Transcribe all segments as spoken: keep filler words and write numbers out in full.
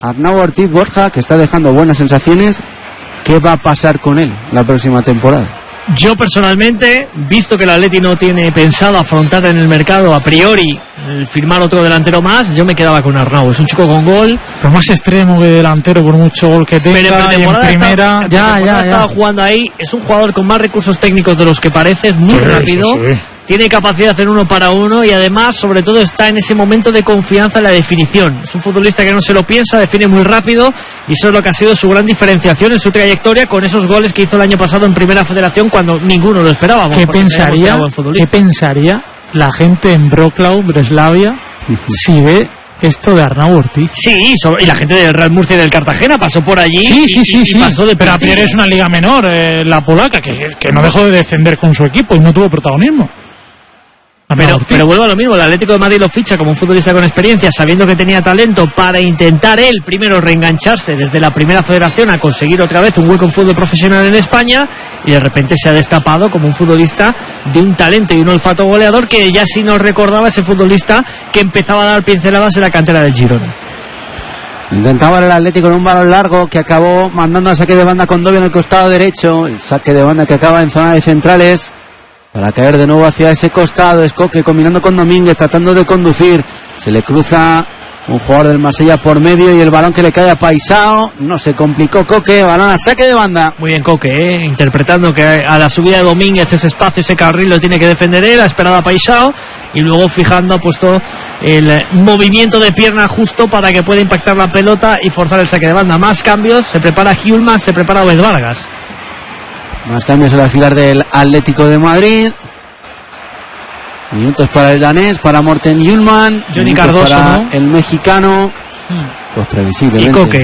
Arnau Ortiz, Borja, que está dejando buenas sensaciones. ¿Qué va a pasar con él la próxima temporada? Yo personalmente, visto que el Atleti no tiene pensado afrontar en el mercado a priori el firmar otro delantero más, yo me quedaba con Arnau. Es un chico con gol, pero más extremo que delantero por mucho gol que tenga. Pero en, y en primera está, ya, ya, ya. estaba jugando ahí. Es un jugador con más recursos técnicos de los que parece, es muy sí, rápido, sí, sí. Tiene capacidad de hacer uno para uno y además, sobre todo, está en ese momento de confianza en la definición. Es un futbolista que no se lo piensa, define muy rápido y eso es lo que ha sido su gran diferenciación en su trayectoria con esos goles que hizo el año pasado en Primera Federación cuando ninguno lo esperábamos. ¿Qué pensaría, ¿qué pensaría la gente en Wrocław, Breslavia, si ve esto de Arnau Ortiz? Sí, y la gente del Real Murcia y del Cartagena pasó por allí. Sí, sí, y, sí, y sí. Pasó de pero a priori es una liga menor, eh, la polaca, que, que no dejó de descender con su equipo y no tuvo protagonismo. Pero, pero vuelvo a lo mismo, el Atlético de Madrid lo ficha como un futbolista con experiencia, sabiendo que tenía talento para intentar él primero reengancharse desde la Primera Federación a conseguir otra vez un hueco en fútbol profesional en España, y de repente se ha destapado como un futbolista de un talento y un olfato goleador que ya sí nos recordaba ese futbolista que empezaba a dar pinceladas en la cantera del Girona. Intentaba el Atlético en un balón largo que acabó mandando al saque de banda con Dobia en el costado derecho, el saque de banda que acaba en zona de centrales para caer de nuevo hacia ese costado. Es Coque combinando con Domínguez, tratando de conducir. Se le cruza un jugador del Marsella por medio y el balón que le cae a Paisao. No se complicó Coque, balón a saque de banda. Muy bien Coque, ¿eh? Interpretando que a la subida de Domínguez ese espacio, ese carril lo tiene que defender él, ha esperado a Paisao y luego fijando ha puesto el movimiento de pierna justo para que pueda impactar la pelota y forzar el saque de banda. Más cambios, se prepara Hjulman, se prepara Obed Vargas. Más cambios en la filar del Atlético de Madrid. Minutos para el danés, para Morten Hjulman. Johnny Cardoso, para ¿no? El mexicano. Pues previsiblemente. Y Coque.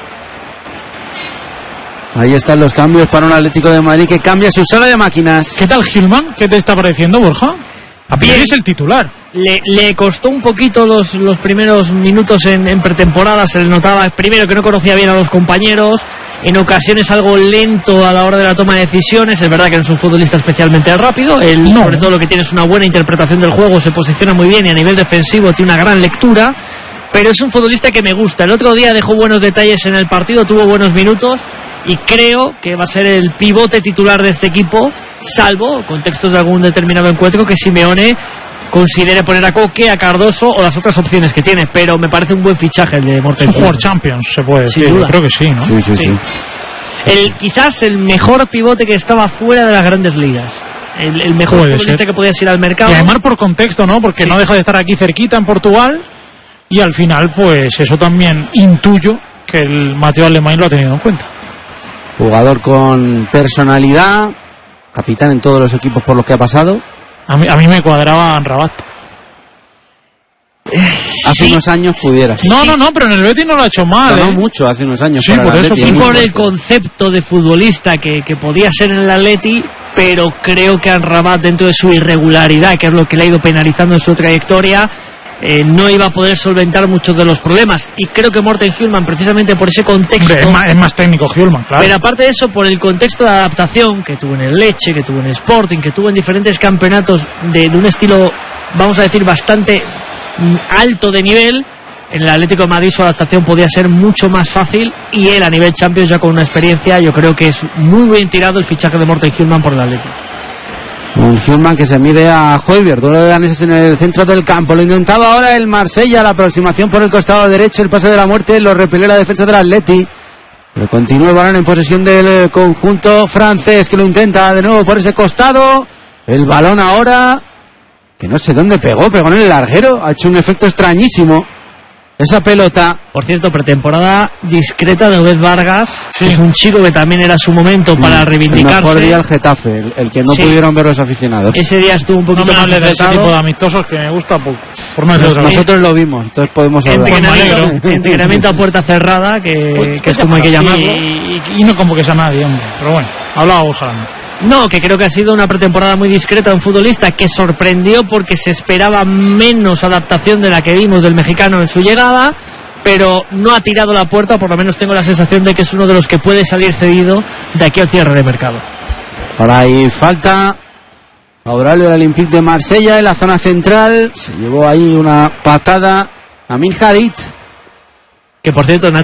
Ahí están los cambios para un Atlético de Madrid que cambia su sala de máquinas. ¿Qué tal Hjulman? ¿Qué te está pareciendo, Borja? A priori es el titular. Le, le costó un poquito los, los primeros minutos en, en pretemporada. Se le notaba primero que no conocía bien a los compañeros, en ocasiones algo lento a la hora de la toma de decisiones. Es verdad que no es un futbolista especialmente rápido. Él, no. Sobre todo, lo que tiene es una buena interpretación del juego, se posiciona muy bien y a nivel defensivo tiene una gran lectura. Pero es un futbolista que me gusta. El otro día dejó buenos detalles en el partido, tuvo buenos minutos y creo que va a ser el pivote titular de este equipo, salvo contextos de algún determinado encuentro que Simeone considere poner a Coque, a Cardoso o las otras opciones que tiene. Pero me parece un buen fichaje el de Morten. Es un jugador Champions, se puede decir. Yo creo que sí, ¿no? Sí, sí, sí, sí. El, quizás el mejor pivote que estaba fuera de las grandes ligas. El, el mejor puede futbolista ser. Que podías ir al mercado. Y además por contexto, ¿no? Porque sí. No deja de estar aquí cerquita en Portugal. Y al final, pues eso también intuyo que el Mateo Alemán lo ha tenido en cuenta. Jugador con personalidad, capitán en todos los equipos por los que ha pasado. A mí, a mí me cuadraba Rabat. Hace sí. unos años pudieras. No, no, no, pero en el Betis no lo ha hecho mal. No, ¿eh? no mucho, hace unos años. Sí, por eso. Sí, por el concepto de futbolista que, que podía ser en el Atleti, pero creo que Rabat, dentro de su irregularidad, que es lo que le ha ido penalizando en su trayectoria, Eh, no iba a poder solventar muchos de los problemas, y creo que Morten Hjulman, precisamente por ese contexto, Hombre, es, más, es más técnico Hjulman, claro, pero aparte de eso, por el contexto de adaptación que tuvo en el Lecce, que tuvo en Sporting, que tuvo en diferentes campeonatos de, de un estilo, vamos a decir, bastante alto de nivel, en el Atlético de Madrid su adaptación podía ser mucho más fácil, y él a nivel Champions ya con una experiencia, yo creo que es muy bien tirado el fichaje de Morten Hjulman por el Atlético. Un Hjulman que se mide a Højbjerg, duelo de daneses en el centro del campo. Lo intentaba ahora el Marsella, la aproximación por el costado derecho, el pase de la muerte, lo repelió la defensa del Atleti. Pero continúa el balón en posesión del conjunto francés, que lo intenta de nuevo por ese costado. El balón ahora, que no sé dónde pegó, pegó en el larguero, ha hecho un efecto extrañísimo esa pelota. Por cierto, pretemporada discreta de Obed Vargas, sí. Que es un chico que también era su momento para reivindicarse. El mejor día el Getafe, el, el que no sí. pudieron ver los aficionados. Ese día estuvo un poquito no me más de ese tipo de amistosos que me gusta poco. Por no Nos, nosotros lo vimos, entonces podemos hablar. Entrenamiento, entrenamiento a puerta cerrada, que, pues, que es como hay que llamarlo. Y, y no convoques a nadie, hombre. Pero bueno, hablábamos ahora. No, que creo que ha sido una pretemporada muy discreta de un futbolista que sorprendió porque se esperaba menos adaptación de la que vimos del mexicano en su llegada, pero no ha tirado la puerta, por lo menos tengo la sensación de que es uno de los que puede salir cedido de aquí al cierre de mercado. Ahora hay falta favorable al Olympique de Marsella en la zona central, se llevó ahí una patada a Amin Harit. Que por cierto, Nacho